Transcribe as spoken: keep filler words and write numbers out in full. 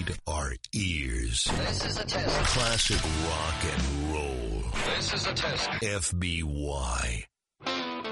need are ears. This is a test. Classic rock and roll. This is a test. F B Y